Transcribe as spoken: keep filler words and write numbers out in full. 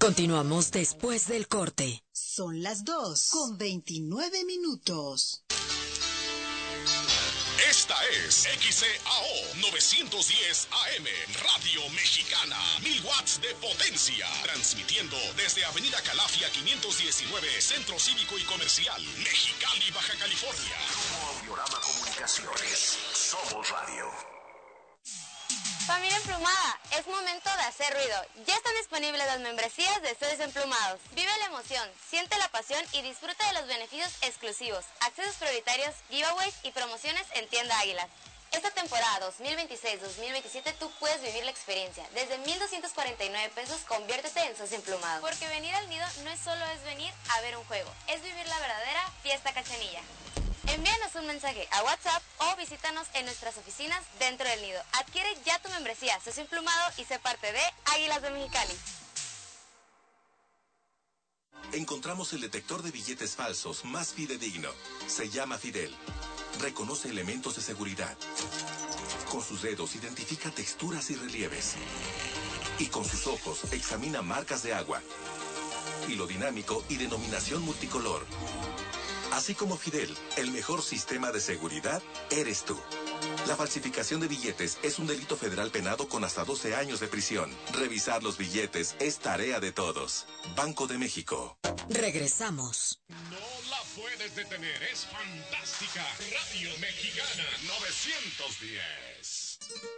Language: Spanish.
Continuamos después del corte. Son las dos con veintinueve minutos. Esta es X C A O novecientos diez A M, Radio Mexicana, mil watts de potencia, transmitiendo desde Avenida Calafia quinientos diecinueve, Centro Cívico y Comercial, Mexicali, Baja California. Audiorama Comunicaciones, somos radio. Familia Emplumada, es momento de hacer ruido. Ya están disponibles las membresías de Estudios Emplumados. Vive la emoción, siente la pasión y disfruta de los beneficios exclusivos, accesos prioritarios, giveaways y promociones en Tienda Águilas. Esta temporada dos mil veintiséis dos mil veintisiete tú puedes vivir la experiencia. Desde mil doscientos cuarenta y nueve pesos, conviértete en socio emplumado. Porque venir al nido no es solo es venir a ver un juego, es vivir la verdadera fiesta cachanilla. Envíanos un mensaje a WhatsApp o visítanos en nuestras oficinas dentro del nido. Adquiere ya tu membresía socio emplumado y sé parte de Águilas de Mexicali. Encontramos el detector de billetes falsos más fidedigno. Se llama Fidel. Reconoce elementos de seguridad. Con sus dedos identifica texturas y relieves. Y con sus ojos examina marcas de agua. Hilo dinámico y denominación multicolor. Así como Fidel, el mejor sistema de seguridad eres tú. La falsificación de billetes es un delito federal penado con hasta doce años de prisión. Revisar los billetes es tarea de todos. Banco de México. Regresamos. No la puedes detener, es fantástica. Radio Mexicana novecientos diez.